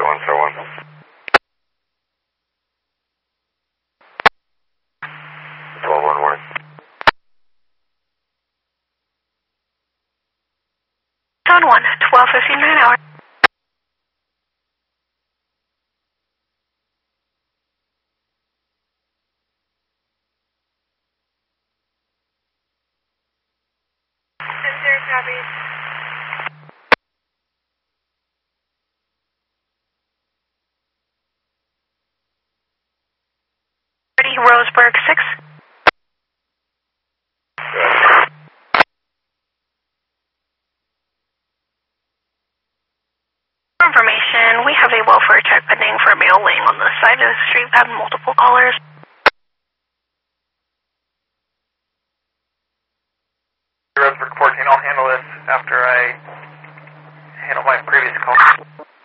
101. 12-1 warning. 1, 12:59 hour. Copy. Roseburg 6. Information, we have a welfare check pending for a male laying on the side of the street. We've had multiple callers. Roseburg 14, I'll handle this after I handle my previous call.